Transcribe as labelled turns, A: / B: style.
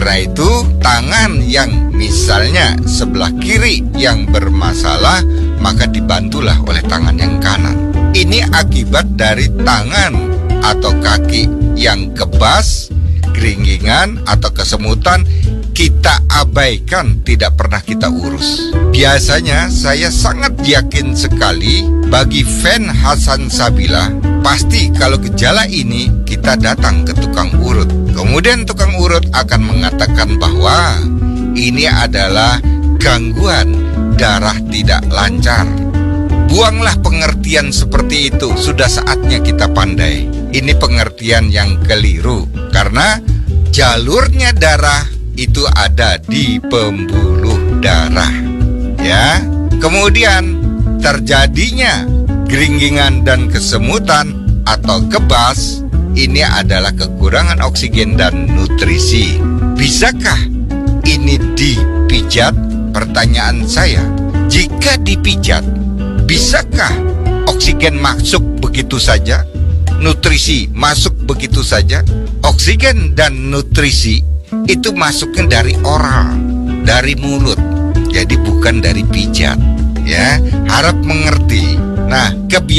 A: Karena itu, tangan yang misalnya sebelah kiri yang bermasalah, maka dibantulah oleh tangan yang kanan. Ini akibat dari tangan atau kaki yang kebas, geringgingan atau kesemutan, kita abaikan, tidak pernah kita urus. Biasanya saya sangat yakin sekali bagi fan Hasan Sabila, pasti kalau gejala ini kita datang ke tukang urut. Kemudian tukang urut akan mengatakan bahwa ini adalah gangguan darah tidak lancar. Buanglah pengertian seperti itu, sudah saatnya kita pandai. Ini pengertian yang keliru, karena jalurnya darah itu ada di pembuluh darah, ya. Kemudian terjadinya geringgingan dan kesemutan atau kebas, ini adalah kekurangan oksigen dan nutrisi. Bisakah ini dipijat? Pertanyaan saya, jika dipijat, bisakah oksigen masuk begitu saja? Nutrisi masuk begitu saja? Oksigen dan nutrisi itu masuknya dari oral, dari mulut, jadi bukan dari pijat, ya. Harap mengerti. Nah, kebiasaan